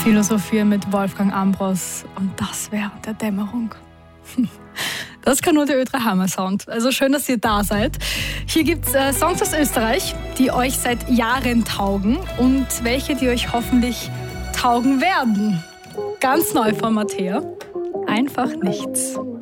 Philosophieren mit Wolfgang Ambros und das während der Dämmerung. Das kann nur der Ö3 Hammer Sound. Also schön, dass ihr da seid. Hier gibt es Songs aus Österreich, die euch seit Jahren taugen und welche, die euch hoffentlich taugen werden. Ganz neu von Mattea. Einfach nichts.